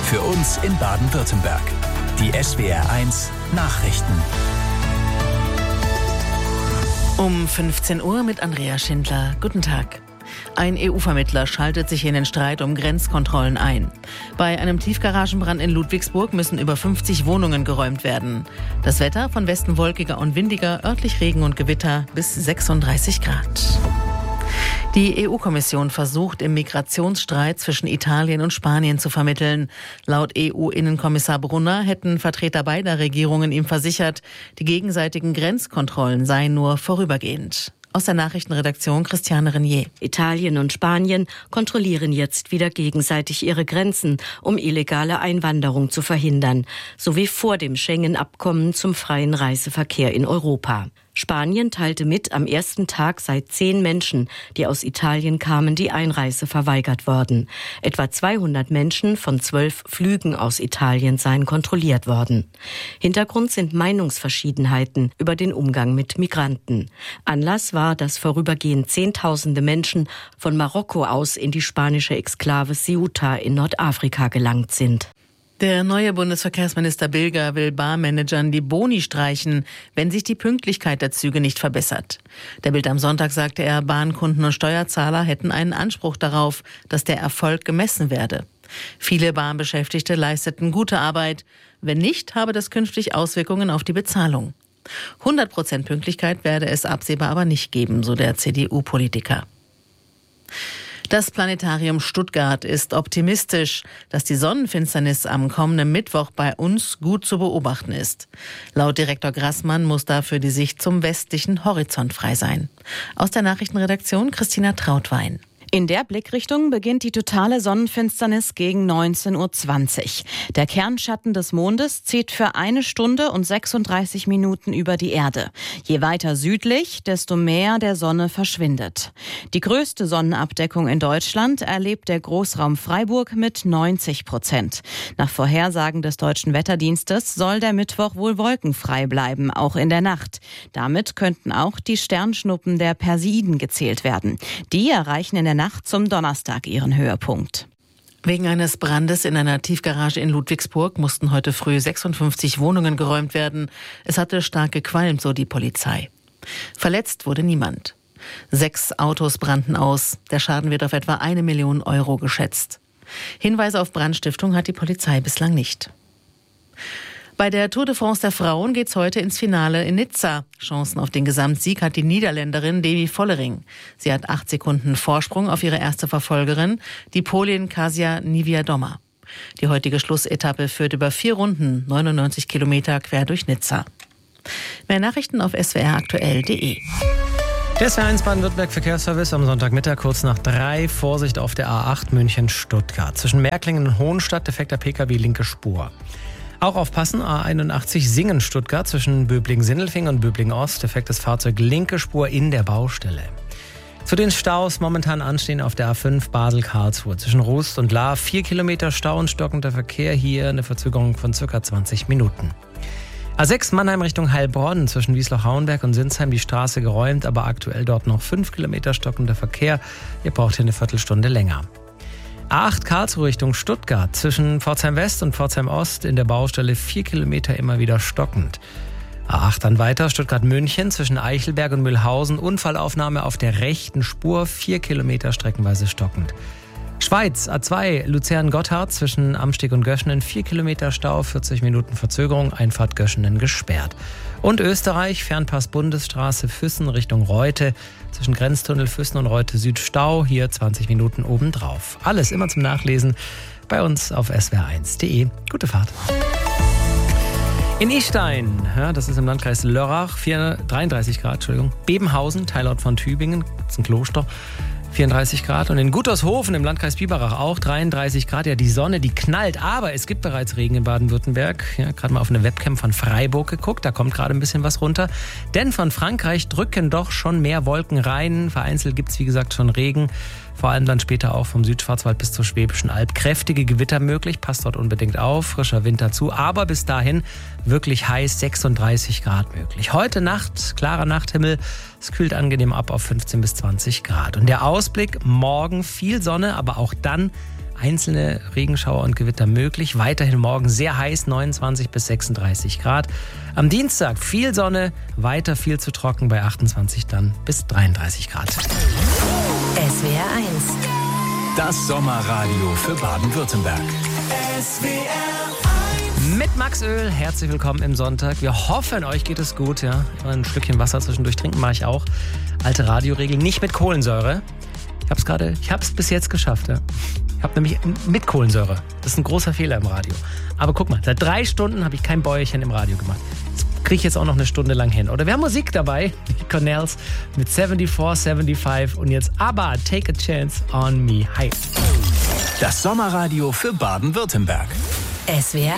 Für uns in Baden-Württemberg. Die SWR1 Nachrichten. Um 15 Uhr mit Andrea Schindler. Guten Tag. Ein EU-Vermittler schaltet sich in den Streit um Grenzkontrollen ein. Bei einem Tiefgaragenbrand in Ludwigsburg müssen über 50 Wohnungen geräumt werden. Das Wetter von Westen wolkiger und windiger, örtlich Regen und Gewitter bis 36 Grad. Die EU-Kommission versucht, im Migrationsstreit zwischen Italien und Spanien zu vermitteln. Laut EU-Innenkommissar Brunner hätten Vertreter beider Regierungen ihm versichert, die gegenseitigen Grenzkontrollen seien nur vorübergehend. Aus der Nachrichtenredaktion Christiane Renier. Italien und Spanien kontrollieren jetzt wieder gegenseitig ihre Grenzen, um illegale Einwanderung zu verhindern, sowie vor dem Schengen-Abkommen zum freien Reiseverkehr in Europa. Spanien teilte mit, am ersten Tag sei 10 Menschen, die aus Italien kamen, die Einreise verweigert worden. Etwa 200 Menschen von 12 Flügen aus Italien seien kontrolliert worden. Hintergrund sind Meinungsverschiedenheiten über den Umgang mit Migranten. Anlass war, dass vorübergehend Zehntausende Menschen von Marokko aus in die spanische Exklave Ceuta in Nordafrika gelangt sind. Der neue Bundesverkehrsminister Bilger will Bahnmanagern die Boni streichen, wenn sich die Pünktlichkeit der Züge nicht verbessert. Der Bild am Sonntag sagte er, Bahnkunden und Steuerzahler hätten einen Anspruch darauf, dass der Erfolg gemessen werde. Viele Bahnbeschäftigte leisteten gute Arbeit. Wenn nicht, habe das künftig Auswirkungen auf die Bezahlung. 100% Pünktlichkeit werde es absehbar aber nicht geben, so der CDU-Politiker. Das Planetarium Stuttgart ist optimistisch, dass die Sonnenfinsternis am kommenden Mittwoch bei uns gut zu beobachten ist. Laut Direktor Grassmann muss dafür die Sicht zum westlichen Horizont frei sein. Aus der Nachrichtenredaktion Christina Trautwein. In der Blickrichtung beginnt die totale Sonnenfinsternis gegen 19:20 Uhr. Der Kernschatten des Mondes zieht für 1 Stunde und 36 Minuten über die Erde. Je weiter südlich, desto mehr der Sonne verschwindet. Die größte Sonnenabdeckung in Deutschland erlebt der Großraum Freiburg mit 90%. Nach Vorhersagen des Deutschen Wetterdienstes soll der Mittwoch wohl wolkenfrei bleiben, auch in der Nacht. Damit könnten auch die Sternschnuppen der Perseiden gezählt werden. Die erreichen in der Nacht zum Donnerstag ihren Höhepunkt. Wegen eines Brandes in einer Tiefgarage in Ludwigsburg mussten heute früh 56 Wohnungen geräumt werden. Es hatte stark gequalmt, so die Polizei. Verletzt wurde niemand. 6 Autos brannten aus. Der Schaden wird auf etwa 1 Million Euro geschätzt. Hinweise auf Brandstiftung hat die Polizei bislang nicht. Bei der Tour de France der Frauen geht's heute ins Finale in Nizza. Chancen auf den Gesamtsieg hat die Niederländerin Davy Vollering. Sie hat 8 Sekunden Vorsprung auf ihre erste Verfolgerin, die Polin Kasia Niewiadoma. Die heutige Schlussetappe führt über 4 Runden, 99 Kilometer quer durch Nizza. Mehr Nachrichten auf swraktuell.de. Der SWR1 Baden-Württemberg Verkehrsservice am Sonntagmittag kurz nach 3. Vorsicht auf der A8 München-Stuttgart. Zwischen Märklingen und Hohenstadt defekter Pkw linke Spur. Auch aufpassen, A81 Singen-Stuttgart zwischen Böblingen-Sindelfingen und Böblingen-Ost, defektes Fahrzeug linke Spur in der Baustelle. Zu den Staus momentan anstehen auf der A5 Basel-Karlsruhe. Zwischen Rust und Lahr 4 Kilometer Stau und stockender Verkehr, hier eine Verzögerung von ca. 20 Minuten. A6 Mannheim Richtung Heilbronn, zwischen Wiesloch-Hauenberg und Sinsheim die Straße geräumt, aber aktuell dort noch 5 Kilometer stockender Verkehr. Ihr braucht hier eine Viertelstunde länger. A8 Karlsruhe Richtung Stuttgart, zwischen Pforzheim West und Pforzheim Ost in der Baustelle 4 Kilometer immer wieder stockend. A8 dann weiter, Stuttgart-München, zwischen Eichelberg und Mühlhausen, Unfallaufnahme auf der rechten Spur, 4 Kilometer streckenweise stockend. Schweiz, A2 Luzern-Gotthard, zwischen Amsteg und Göschenen, 4 Kilometer Stau, 40 Minuten Verzögerung, Einfahrt Göschenen gesperrt. Und Österreich, Fernpass Bundesstraße Füssen Richtung Reute, zwischen Grenztunnel Füssen und Reute Süd Stau, hier 20 Minuten obendrauf. Alles immer zum Nachlesen bei uns auf swr1.de. Gute Fahrt. In Istein, ja, das ist im Landkreis Lörrach, 33 Grad, Bebenhausen, Teilort von Tübingen, das ist ein Kloster, 34 Grad. Und in Guttershofen im Landkreis Biberach auch 33 Grad. Ja, die Sonne, die knallt, aber es gibt bereits Regen in Baden-Württemberg. Ja, gerade mal auf eine Webcam von Freiburg geguckt, da kommt gerade ein bisschen was runter. Denn von Frankreich drücken doch schon mehr Wolken rein. Vereinzelt gibt es, wie gesagt, schon Regen. Vor allem dann später auch vom Südschwarzwald bis zur Schwäbischen Alb. Kräftige Gewitter möglich, passt dort unbedingt auf, frischer Wind dazu. Aber bis dahin wirklich heiß, 36 Grad möglich. Heute Nacht, klarer Nachthimmel, es kühlt angenehm ab auf 15 bis 20 Grad. Und der Ausblick, morgen viel Sonne, aber auch dann einzelne Regenschauer und Gewitter möglich. Weiterhin morgen sehr heiß, 29 bis 36 Grad. Am Dienstag viel Sonne, weiter viel zu trocken bei 28 dann bis 33 Grad. SWR 1. Das Sommerradio für Baden-Württemberg. Mit Max Öl, herzlich willkommen im Sonntag. Wir hoffen, euch geht es gut. Ja? Ein Stückchen Wasser zwischendurch trinken mache ich auch. Alte Radioregel, nicht mit Kohlensäure. Ich hab's bis jetzt geschafft. Ja. Ich habe nämlich mit Kohlensäure. Das ist ein großer Fehler im Radio. Aber guck mal, seit 3 Stunden habe ich kein Bäuerchen im Radio gemacht. Das kriege ich jetzt auch noch eine Stunde lang hin. Oder wir haben Musik dabei, die Cornells mit 74, 75 und jetzt ABBA, Take a Chance on Me. Hi. Das Sommerradio für Baden-Württemberg. SWR